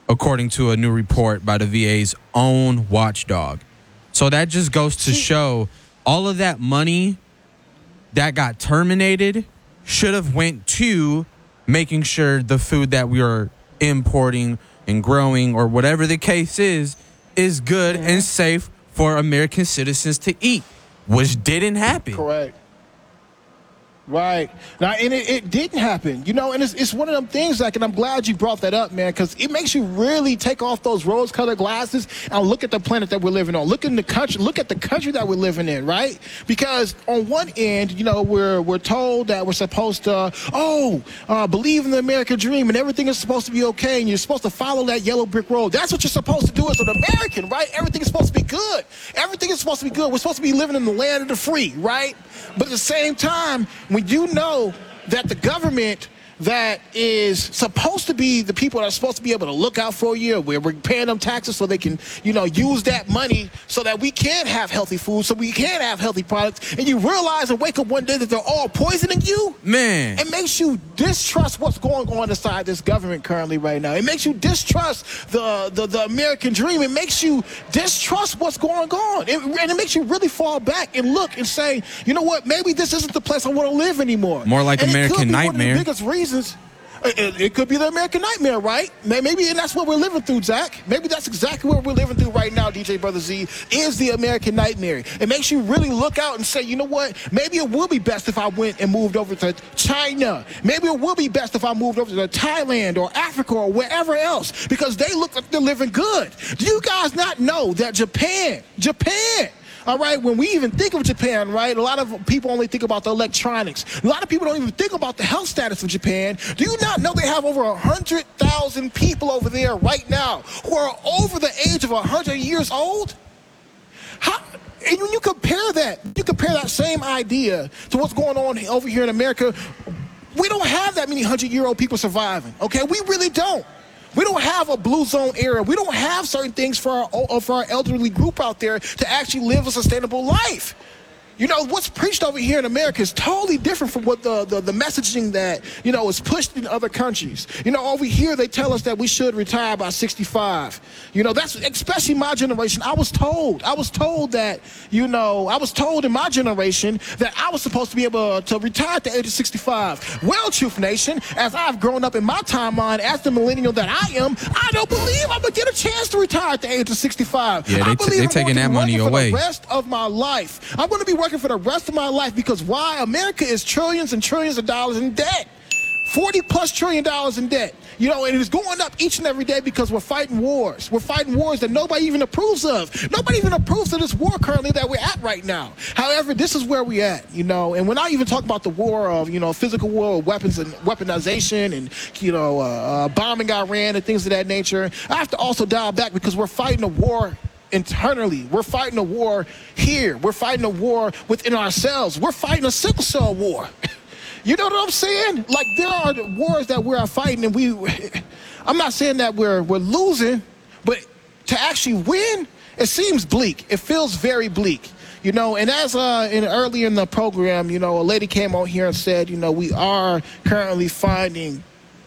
according to a new report by the VA's own watchdog. So that just goes to show all of that money that got terminated should have went to making sure the food that we are importing and growing or whatever the case is good and safe for American citizens to eat, which didn't happen. Correct. Right. Now, and it didn't happen, and it's one of them things, and I'm glad you brought that up, man, because it makes you really take off those rose-colored glasses and look at the planet that we're living on. Look at the country that we're living in, right? Because on one end, we're told that we're supposed to, believe in the American dream and everything is supposed to be okay and you're supposed to follow that yellow brick road. That's what you're supposed to do as an American, right? Everything is supposed to be good. Everything is supposed to be good. We're supposed to be living in the land of the free, right? But at the same time, when you know that the government that is supposed to be the people that are supposed to be able to look out for you, where we're paying them taxes so they can, use that money so that we can have healthy food, so we can have healthy products, and you realize and wake up one day that they're all poisoning you, man, it makes you distrust what's going on inside this government currently right now. It makes you distrust the American dream. It makes you distrust what's going on. And it makes you really fall back and look and say, you know what, maybe this isn't the place I want to live anymore. More like American Nightmare. One of the biggest reasons. It could be the American nightmare, right? Maybe, and that's what we're living through, Zach. Maybe that's exactly what we're living through right now, DJ Brother Z, is the American nightmare. It makes you really look out and say, you know what? Maybe it would be best if I went and moved over to China. Maybe it would be best if I moved over to Thailand or Africa or wherever else, because they look like they're living good. Do you guys not know that Japan, all right, when we even think of Japan, right, a lot of people only think about the electronics. A lot of people don't even think about the health status of Japan. Do you not know they have over 100,000 people over there right now who are over the age of 100 years old? And when you compare that same idea to what's going on over here in America, we don't have that many 100-year-old people surviving, okay? We really don't. We don't have a blue zone area. We don't have certain things for our elderly group out there to actually live a sustainable life. What's preached over here in America is totally different from what the messaging that, is pushed in other countries. Over here, they tell us that we should retire by 65. That's especially my generation. I was told that, I was told in my generation that I was supposed to be able to retire at the age of 65. Well, Truth Nation, as I've grown up in my timeline as the millennial that I am, I don't believe I'm going to get a chance to retire at the age of 65. Yeah, they're taking that money away. For the rest of my life. I'm going to be working for the rest of my life because why? America is trillions and trillions of dollars in debt. $40+ trillion in debt. And it's going up each and every day because we're fighting wars. We're fighting wars that nobody even approves of. Nobody even approves of this war currently that we're at right now. However, this is where we're at, and we're not even talking about the war of, physical war, weapons and weaponization and, bombing Iran and things of that nature. I have to also dial back because we're fighting a war internally. We're fighting a war here. We're fighting a war within ourselves. We're fighting a sickle cell war. You know what I'm saying? Like, there are wars that we're fighting, and I'm not saying that we're losing, but to actually win, it seems bleak. It feels very bleak. And as earlier in the program, a lady came on here and said, we are currently finding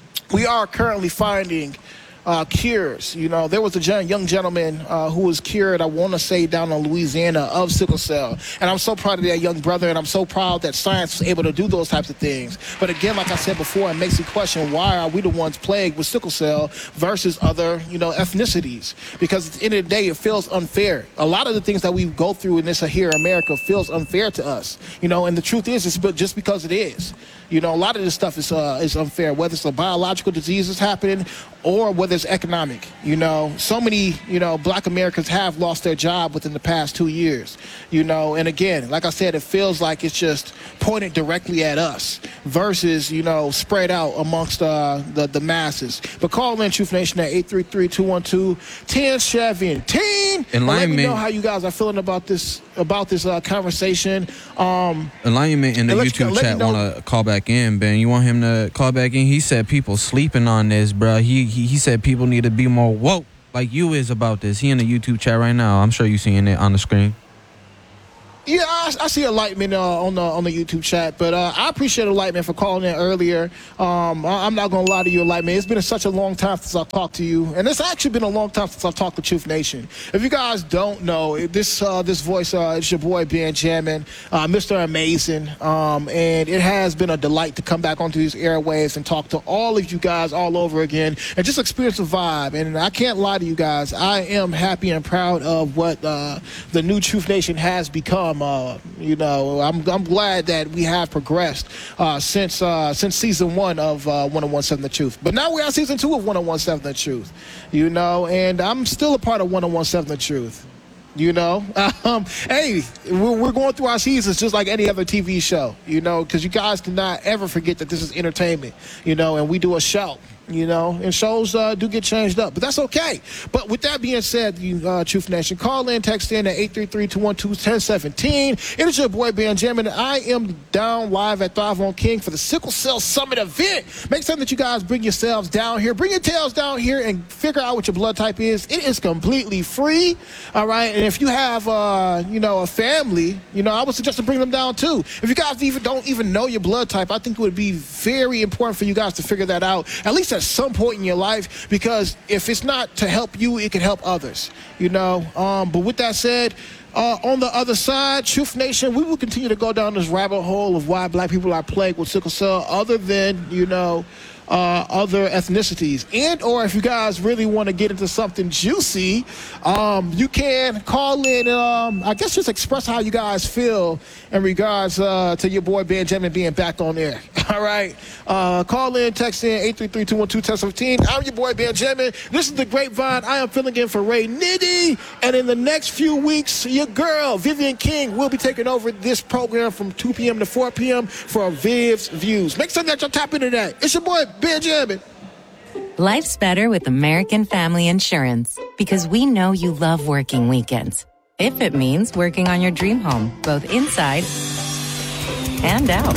cures. There was a young gentleman who was cured, I want to say, down in Louisiana of sickle cell. And I'm so proud of that young brother, and I'm so proud that science was able to do those types of things. But again, like I said before, it makes you question, why are we the ones plagued with sickle cell versus other, ethnicities? Because at the end of the day, it feels unfair. A lot of the things that we go through in this here in America feels unfair to us. And the truth is, it's just because it is. A lot of this stuff is unfair, whether it's a biological disease that's happening or whether it's economic. So many, Black Americans have lost their job within the past 2 years. And again, like I said, it feels like it's just pointed directly at us versus, spread out amongst the masses. But call in Truth Nation at 833-212-1017. And let me know how you guys are feeling about this conversation. Alignment in the YouTube chat want to call back in, Ben. You want him to call back in? He said people sleeping on this, bro. He said people need to be more woke like you is about this. He in the YouTube chat right now. I'm sure you seeing it on the screen. Yeah, I see Enlightenment on the YouTube chat, but I appreciate Enlightenment for calling in earlier. I'm not gonna lie to you, Enlightenment. It's been such a long time since I've talked to you, and it's actually been a long time since I've talked to Truth Nation. If you guys don't know, this voice is your boy Benjamin, Mr. Amazing, and it has been a delight to come back onto these airwaves and talk to all of you guys all over again and just experience the vibe. And I can't lie to you guys, I am happy and proud of what the new Truth Nation has become. I'm glad that we have progressed since season 1 of 1017 The Truth. But now we're on season 2 of 1017 The Truth, and I'm still a part of 1017 The Truth. Hey, we're going through our seasons just like any other TV show, because you guys cannot ever forget that this is entertainment, and we do a show. And shows do get changed up, but that's okay. But with that being said, Truth Nation, call in, text in at 833-212-1017. It is your boy Benjamin, and I am down live at Thrive on King for the Sickle Cell Summit event. Make certain that you guys bring yourselves down here, bring your tails down here, and figure out what your blood type is. It is completely free, all right? And if you have, a family, I would suggest to bring them down too. If you guys don't even know your blood type, I think it would be very important for you guys to figure that out, at least at some point in your life, because if it's not to help you, it can help others, but with that said, on the other side, Truth Nation, we will continue to go down this rabbit hole of why black people are plagued with sickle cell other than other ethnicities. And or if you guys really want to get into something juicy, you can call in and I guess just express how you guys feel in regards to your boy Benjamin being back on air. All right. Call in, text in 833-212-1017. I'm your boy Benjamin. This is The Grapevine. I am filling in for Ray Nitty. And in the next few weeks, your girl, Vivian King, will be taking over this program from 2 p.m. to 4 p.m. for Viv's Views. Make sure that y'all tap into that. It's your boy Benjamin. Life's better with American Family Insurance because we know you love working weekends. If it means working on your dream home, both inside and out.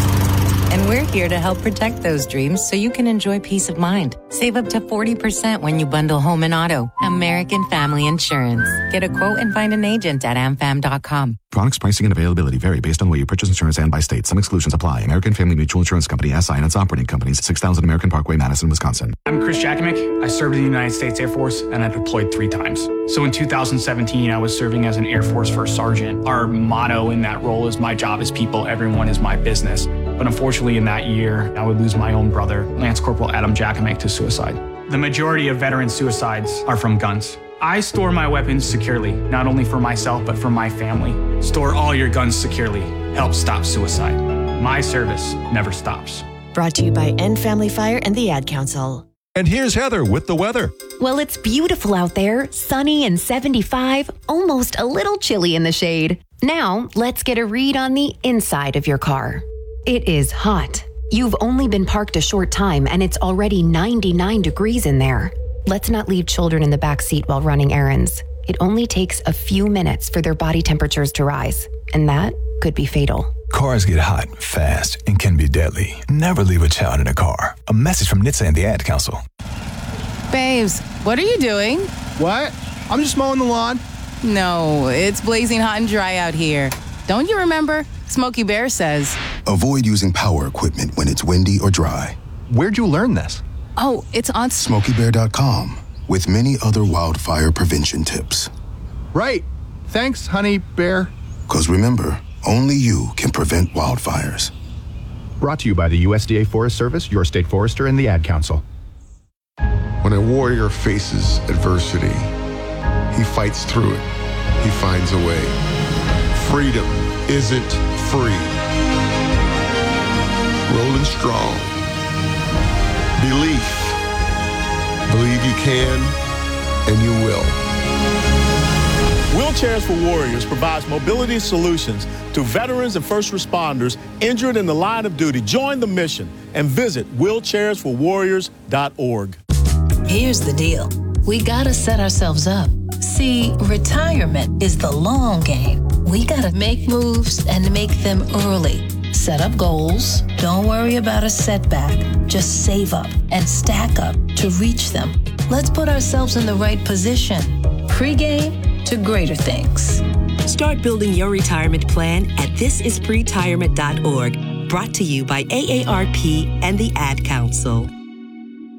And we're here to help protect those dreams so you can enjoy peace of mind. Save up to 40% when you bundle home and auto. American Family Insurance. Get a quote and find an agent at amfam.com. Products, pricing, and availability vary based on where you purchase insurance and by state. Some exclusions apply. American Family Mutual Insurance Company, SI, and its operating companies, 6000 American Parkway, Madison, Wisconsin. I'm Chris Jakomick. I served in the United States Air Force, and I deployed 3 times. So in 2017, I was serving as an Air Force First Sergeant. Our motto in that role is, my job is people, everyone is my business. But unfortunately, in that year, I would lose my own brother, Lance Corporal Adam Jakomick, to suicide. The majority of veteran suicides are from guns. I store my weapons securely, not only for myself, but for my family. Store all your guns securely. Help stop suicide. My service never stops. Brought to you by End Family Fire and the Ad Council. And here's Heather with the weather. Well, it's beautiful out there, sunny and 75, almost a little chilly in the shade. Now, let's get a read on the inside of your car. It is hot. You've only been parked a short time and it's already 99 degrees in there. Let's not leave children in the back seat while running errands. It only takes a few minutes for their body temperatures to rise, and that could be fatal. Cars get hot, fast, and can be deadly. Never leave a child in a car. A message from NHTSA and the Ad Council. Babes, what are you doing? What? I'm just mowing the lawn. No, it's blazing hot and dry out here. Don't you remember? Smokey Bear says, avoid using power equipment when it's windy or dry. Where'd you learn this? Oh, it's on SmokeyBear.com with many other wildfire prevention tips. Right. Thanks, honey bear. Because remember, only you can prevent wildfires. Brought to you by the USDA Forest Service, your state forester, and the Ad Council. When a warrior faces adversity, he fights through it. He finds a way. Freedom isn't free. Rolling strong. Belief. Believe you can, and you will. Wheelchairs for Warriors provides mobility solutions to veterans and first responders injured in the line of duty. Join the mission and visit wheelchairsforwarriors.org. Here's the deal. We gotta set ourselves up. See, retirement is the long game. We gotta make moves and make them early. Set up goals. Don't worry about a setback. Just save up and stack up to reach them. Let's put ourselves in the right position. Pre-game to greater things. Start building your retirement plan at thisispretirement.org. Brought to you by AARP and the Ad Council.